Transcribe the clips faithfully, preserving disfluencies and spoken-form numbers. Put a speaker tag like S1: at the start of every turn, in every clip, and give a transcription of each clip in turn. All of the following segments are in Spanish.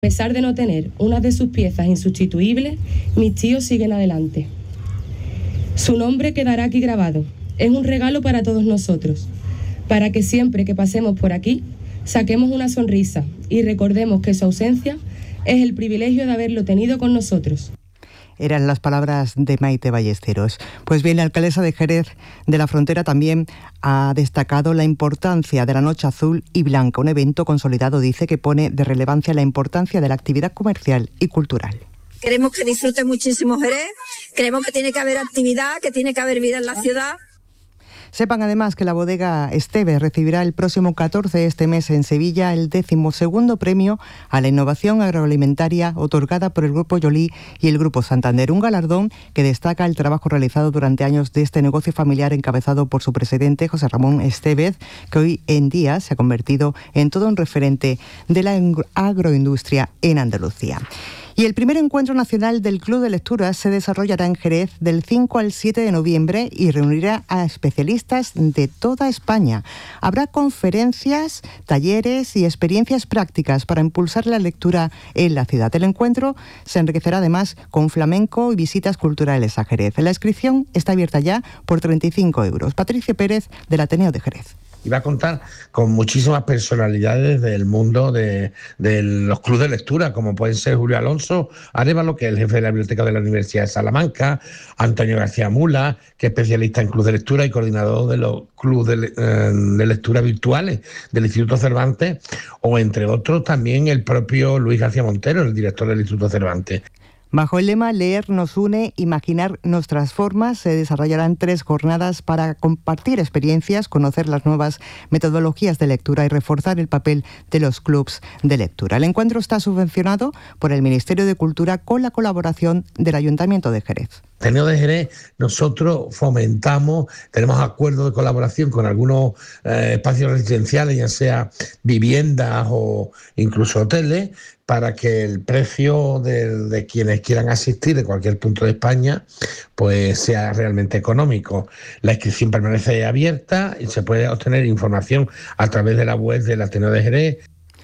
S1: A pesar de no tener una de sus piezas insustituibles, mis tíos siguen adelante. Su nombre quedará aquí grabado. Es un regalo para todos nosotros, para que siempre que pasemos por aquí, saquemos una sonrisa y recordemos que su ausencia es el privilegio de haberlo tenido con nosotros.
S2: Eran las palabras de Maite Ballesteros. Pues bien, la alcaldesa de Jerez de la Frontera también ha destacado la importancia de la Noche Azul y Blanca, un evento consolidado, dice, que pone de relevancia la importancia de la actividad comercial y cultural.
S3: Queremos que disfrute muchísimo Jerez, creemos que tiene que haber actividad, que tiene que haber vida en la ciudad.
S2: Sepan además que la bodega Esteves recibirá el próximo catorce de este mes en Sevilla el decimosegundo premio a la innovación agroalimentaria otorgada por el Grupo Joly y el Grupo Santander, un galardón que destaca el trabajo realizado durante años de este negocio familiar encabezado por su presidente José Ramón Esteves, que hoy en día se ha convertido en todo un referente de la agroindustria en Andalucía. Y el primer encuentro nacional del Club de Lectura se desarrollará en Jerez del cinco al siete de noviembre y reunirá a especialistas de toda España. Habrá conferencias, talleres y experiencias prácticas para impulsar la lectura en la ciudad. El encuentro se enriquecerá además con flamenco y visitas culturales a Jerez. La inscripción está abierta ya por treinta y cinco euros. Patricia Pérez, del Ateneo de Jerez.
S4: Y va a contar con muchísimas personalidades del mundo de, de los clubes de lectura, como pueden ser Julio Alonso Arévalo, que es el jefe de la biblioteca de la Universidad de Salamanca, Antonio García Mula, que es especialista en clubes de lectura y coordinador de los clubes de, eh, de lectura virtuales del Instituto Cervantes, o entre otros también el propio Luis García Montero, el director del Instituto Cervantes.
S2: Bajo el lema Leer nos une, imaginar nos transforma, se desarrollarán tres jornadas para compartir experiencias, conocer las nuevas metodologías de lectura y reforzar el papel de los clubs de lectura. El encuentro está subvencionado por el Ministerio de Cultura con la colaboración del Ayuntamiento de Jerez.
S4: Ateneo de Jerez, nosotros fomentamos, tenemos acuerdos de colaboración con algunos eh, espacios residenciales, ya sea viviendas o incluso hoteles, para que el precio de, de quienes quieran asistir de cualquier punto de España pues sea realmente económico. La inscripción permanece abierta y se puede obtener información a través de la web del Ateneo de Jerez.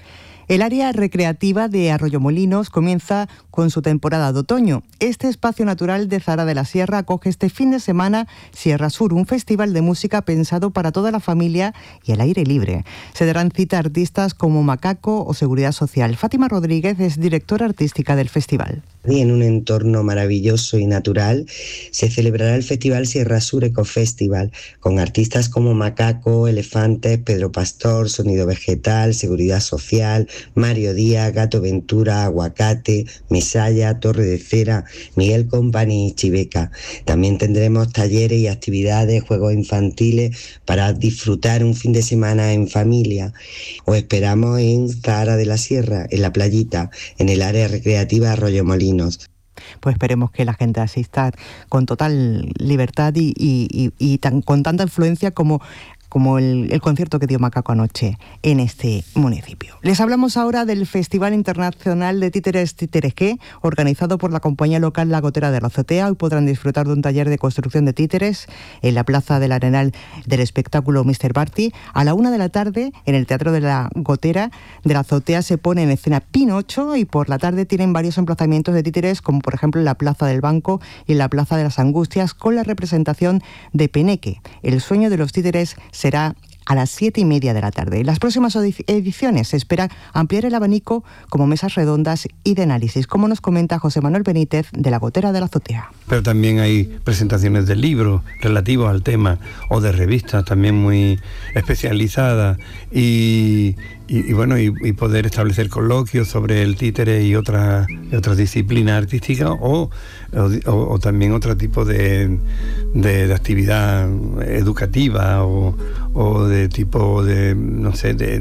S2: El área recreativa de Arroyomolinos comienza con su temporada de otoño. Este espacio natural de Zara de la Sierra acoge este fin de semana Sierra Sur, un festival de música pensado para toda la familia y al aire libre. Se darán cita a artistas como Macaco o Seguridad Social. Fátima Rodríguez es directora artística del festival.
S5: Y en un entorno maravilloso y natural se celebrará el Festival Sierra Sur Eco Festival con artistas como Macaco, Elefantes, Pedro Pastor, Sonido Vegetal, Seguridad Social, Mario Díaz, Gato Ventura, Aguacate, Mesaya, Torre de Cera, Miguel Company y Chiveca. También tendremos talleres y actividades, juegos infantiles para disfrutar un fin de semana en familia. Os esperamos en Zara de la Sierra, en la playita, en el área recreativa Arroyomolinos.
S2: Pues esperemos que la gente asista con total libertad y, y, y, y tan, con tanta influencia como como el, el concierto que dio Macaco anoche en este municipio. Les hablamos ahora del Festival Internacional de Títeres Títeres-Qué, organizado por la compañía local La Gotera de la Azotea. Hoy podrán disfrutar de un taller de construcción de títeres en la Plaza del Arenal del espectáculo mister Barty. A la una de la tarde, en el Teatro de la Gotera de la Azotea, se pone en escena Pinocho, y por la tarde tienen varios emplazamientos de títeres, como por ejemplo en la Plaza del Banco y en la Plaza de las Angustias, con la representación de Peneque. El sueño de los títeres será a las siete y media de la tarde. En las próximas ediciones se espera ampliar el abanico como mesas redondas y de análisis, como nos comenta José Manuel Benítez de La Gotera de la Azotea.
S6: Pero también hay presentaciones de libros relativos al tema o de revistas también muy especializadas y, y, y bueno y, y poder establecer coloquios sobre el títere y otras otras disciplinas artísticas o, o, o también otro tipo de, de, de actividad educativa o, o de de tipo de, no sé, de,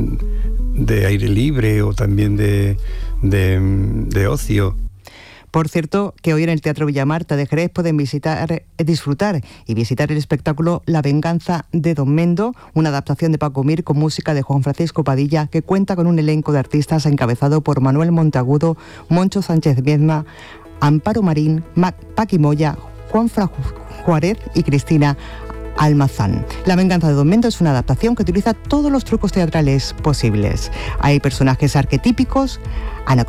S6: de aire libre o también de, de, de ocio.
S2: Por cierto, que hoy en el Teatro Villa Marta de Jerez pueden visitar, disfrutar y visitar el espectáculo La Venganza de Don Mendo, una adaptación de Paco Mir con música de Juan Francisco Padilla, que cuenta con un elenco de artistas encabezado por Manuel Monteagudo, Moncho Sánchez Miedma, Amparo Marín, Mac, Paqui Moya, Juan Fra Juárez y Cristina Almazán. La venganza de Don Mendo es una adaptación que utiliza todos los trucos teatrales posibles. Hay personajes arquetípicos, Ana